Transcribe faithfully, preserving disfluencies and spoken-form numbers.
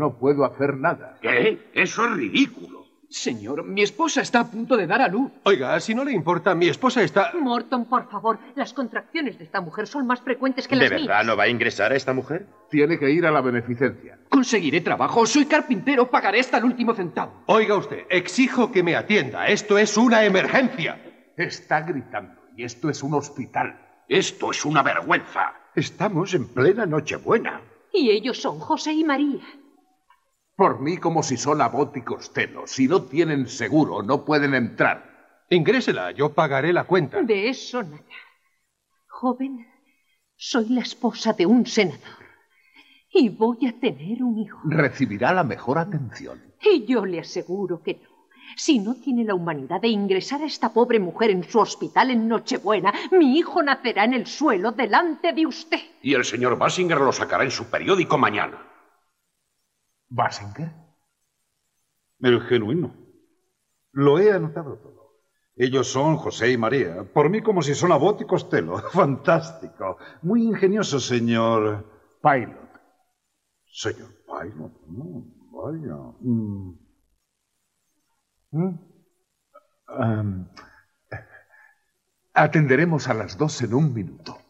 no puedo hacer nada. ¿Qué? Eso es ridículo. Señor, mi esposa está a punto de dar a luz. Oiga, si no le importa, mi esposa está... Morton, por favor, las contracciones de esta mujer son más frecuentes que ¿De las verdad mías. no va a ingresar a esta mujer? Tiene que ir a la beneficencia. Conseguiré trabajo. Soy carpintero. Pagaré hasta el último centavo. Oiga usted, exijo que me atienda. Esto es una emergencia. Está gritando y esto es un hospital. Esto es una vergüenza. Estamos en plena Nochebuena. Y ellos son José y María. Por mí como si son Abbott y Costello. Si no tienen seguro, no pueden entrar. Ingrésela, yo pagaré la cuenta. De eso nada. Joven, soy la esposa de un senador. Y voy a tener un hijo. Recibirá la mejor atención. Y yo le aseguro que no. Si no tiene la humanidad de ingresar a esta pobre mujer en su hospital en Nochebuena, mi hijo nacerá en el suelo delante de usted. Y el señor Basinger lo sacará en su periódico mañana. ¿Basinger? El genuino. Lo he anotado todo. Ellos son José y María. Por mí como si son Abbott y Costello. Fantástico. Muy ingenioso, señor... Pilot. Señor Pilot. No, vaya. Mm. ¿Mm? Um, atenderemos a las dos en un minuto.